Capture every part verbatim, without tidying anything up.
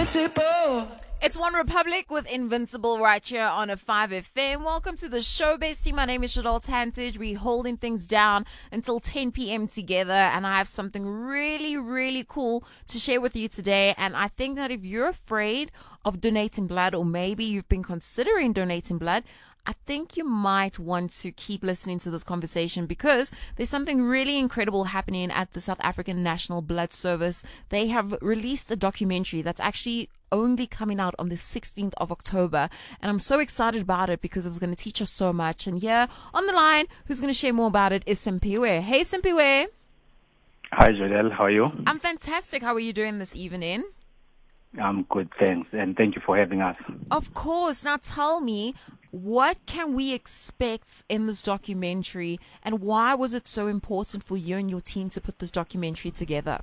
invincible. It's One Republic with Invincible right here on a five F M. Welcome to the show, bestie. My name is Shadol Tantage. We're holding things down until ten p.m. together, and I have something really, really cool to share with you today. And I think that if you're afraid of donating blood, or maybe you've been considering donating blood, I think you might want to keep listening to this conversation because there's something really incredible happening at the South African National Blood Service. They have released a documentary that's actually only coming out on the sixteenth of October. And I'm so excited about it because it's going to teach us so much. And here on the line, who's going to share more about it is Simpiwe. Hey, Simpiwe. Hi, Jodel. How are you? I'm fantastic. How are you doing this evening? I'm good, thanks. And thank you for having us. Of course. Now tell me, what can we expect in this documentary, and why was it so important for you and your team to put this documentary together?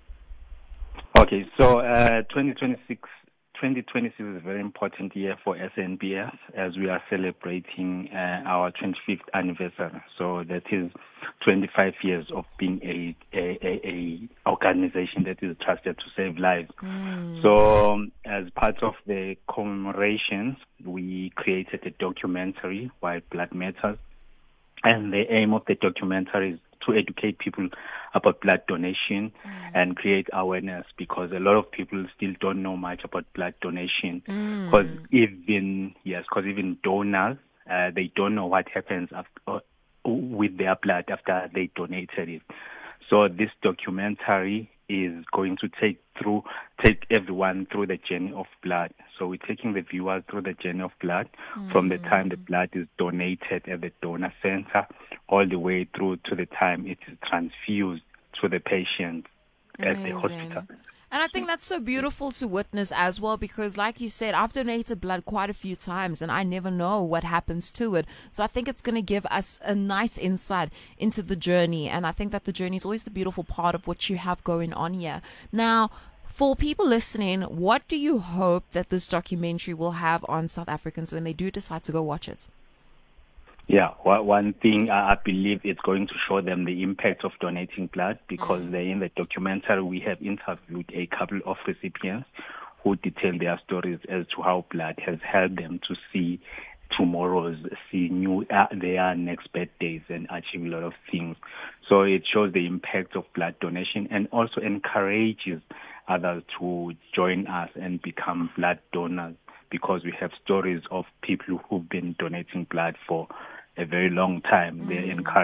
Okay, so uh, twenty twenty-six, twenty twenty-six is a very important year for S N B S as we are celebrating uh, our twenty-fifth anniversary. So that is twenty-five years of being a, a, a, a organization that is trusted to save lives. Mm. So um, as part of the commemorations, we created a documentary, Why Blood Matters. And the aim of the documentary is to educate people about blood donation mm. and create awareness, because a lot of people still don't know much about blood donation. Because mm. even yes, because even donors uh, they don't know what happens after, uh, with their blood after they donated it. So this documentary is going to take through take everyone through the journey of blood. So we're taking the viewers through the journey of blood mm. from the time the blood is donated at the donor center all the way through to the time it is transfused to the patient at the hospital. And I think that's so beautiful to witness as well, because like you said, I've donated blood quite a few times and I never know what happens to it. So I think it's going to give us a nice insight into the journey. And I think that the journey is always the beautiful part of what you have going on here. Now, for people listening, what do you hope that this documentary will have on South Africans when they do decide to go watch it? Yeah, one thing I believe it's going to show them the impact of donating blood, because mm. in the documentary we have interviewed a couple of recipients who detail their stories as to how blood has helped them to see tomorrow's, see new uh, their next birthdays and achieve a lot of things. So it shows the impact of blood donation and also encourages others to join us and become blood donors, because we have stories of people who've been donating blood for a very long time. Mm. They're encouraged